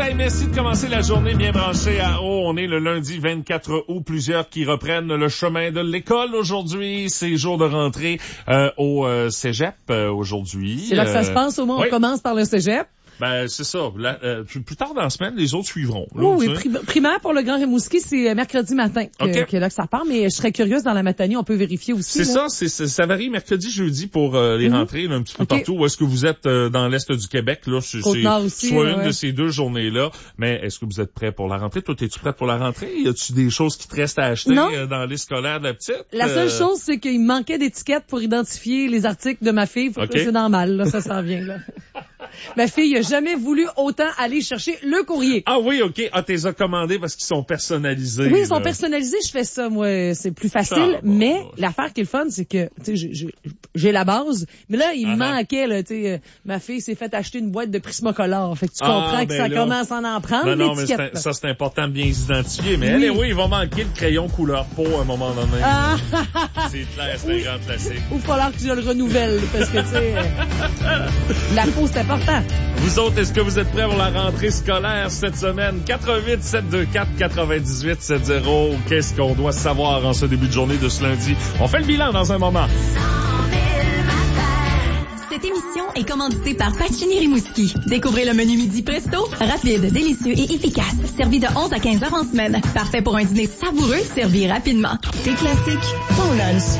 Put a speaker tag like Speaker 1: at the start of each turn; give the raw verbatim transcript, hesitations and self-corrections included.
Speaker 1: Hey, merci de commencer la journée bien branchée à O. On est le lundi vingt-quatre août. Plusieurs qui reprennent le chemin de l'école aujourd'hui. C'est jour de rentrée euh, au euh, cégep euh, aujourd'hui.
Speaker 2: C'est là que ça se passe. Au moins,
Speaker 1: oui.
Speaker 2: On commence par le cégep.
Speaker 1: Ben, c'est ça. Là, euh, plus, plus tard dans la semaine, les autres suivront. Là,
Speaker 2: Oui, oui. Pri- primaire pour le Grand Rimouski, c'est mercredi matin que,
Speaker 1: okay.
Speaker 2: que là que ça part. Mais je serais curieuse dans la matinée, on peut vérifier aussi.
Speaker 1: C'est
Speaker 2: là.
Speaker 1: ça. C'est, c'est, ça varie mercredi, jeudi pour euh, les mm-hmm. rentrées là, un petit peu okay. partout. Où est-ce que vous êtes euh, dans l'est du Québec? Là, c'est, c'est
Speaker 2: aussi,
Speaker 1: soit
Speaker 2: là,
Speaker 1: une
Speaker 2: ouais.
Speaker 1: de ces deux journées-là. Mais est-ce que vous êtes prêts pour la rentrée? Toi, es-tu prête pour la rentrée? Y a-tu des choses qui te restent à acheter euh, dans les scolaires de la petite?
Speaker 2: La seule
Speaker 1: euh...
Speaker 2: chose, c'est qu'il me manquait d'étiquettes pour identifier les articles de ma fille. Faut okay. que c'est normal. Là, ça s'en vient là. Ma fille a jamais voulu autant aller chercher le courrier.
Speaker 1: Ah oui, OK. Ah, t'es as commandé parce qu'ils sont personnalisés.
Speaker 2: Oui, ils sont
Speaker 1: là.
Speaker 2: personnalisés. Je fais ça, moi. C'est plus facile. Ah, bon, mais bon. L'affaire qui est le fun, c'est que, tu sais, j'ai, j'ai la base. Mais là, il me uh-huh. manquait, là, tu sais, ma fille s'est fait acheter une boîte de Prismacolor. Fait que tu comprends ah, ben que ça là. commence à en prendre.
Speaker 1: Non, non, mais c'est, ça, c'est important de bien s'identifier. Mais oui. elle, oui, il va manquer le crayon couleur peau à un moment donné. Ah. C'est clair, c'est oui. un grand classique.
Speaker 2: Ou il va falloir que je le renouvelle, parce que, tu sais, la peau, c'est important.
Speaker 1: Vous autres, est-ce que vous êtes prêts pour la rentrée scolaire cette semaine? quatre un huit sept deux quatre quatre-vingt-dix-huit soixante. Qu'est-ce qu'on doit savoir en ce début de journée de ce lundi? On fait le bilan dans un moment.
Speaker 3: Cette émission est commanditée par Pacini Rimouski. Découvrez le menu midi presto, rapide, délicieux et efficace. Servi de onze à quinze heures en semaine. Parfait pour un dîner savoureux, servi rapidement.
Speaker 4: Tes classiques, ton lunch.